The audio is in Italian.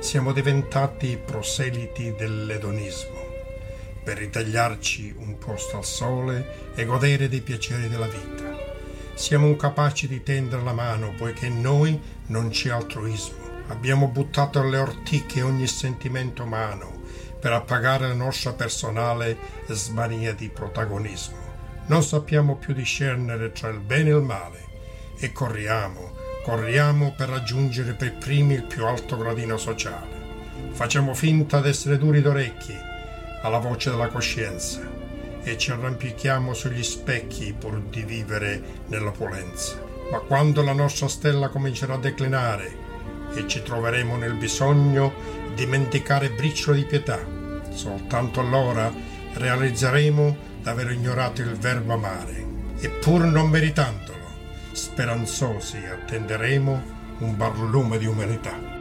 Siamo diventati proseliti dell'edonismo per ritagliarci un posto al sole e godere dei piaceri della vita. Siamo incapaci di tendere la mano poiché in noi non c'è altruismo. Abbiamo buttato alle ortiche ogni sentimento umano per appagare la nostra personale smania di protagonismo. Non sappiamo più discernere tra il bene e il male e corriamo per raggiungere per primi il più alto gradino sociale. Facciamo finta d'essere duri d'orecchi alla voce della coscienza e ci arrampichiamo sugli specchi pur di vivere nell'opulenza. Ma quando la nostra stella comincerà a declinare e ci troveremo nel bisogno di dimenticare briciole di pietà, soltanto allora realizzeremo d'aver ignorato il verbo amare e pur non meritandolo, speranzosi attenderemo un barlume di umanità.